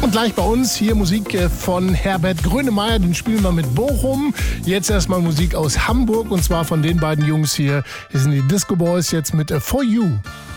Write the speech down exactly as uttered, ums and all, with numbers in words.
Und gleich bei uns hier Musik von Herbert Grönemeyer, den spielen wir mit Bochum. Jetzt erstmal Musik aus Hamburg und zwar von den beiden Jungs hier. Hier sind die Disco Boys jetzt mit For You.